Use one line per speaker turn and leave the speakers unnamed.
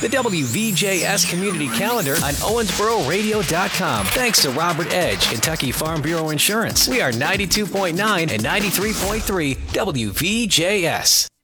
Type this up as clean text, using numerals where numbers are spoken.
the WVJS Community Calendar on OwensboroRadio.com. Thanks to Robert Edge, Kentucky Farm Bureau Insurance. We are 92.9 and 93.3 WVJS.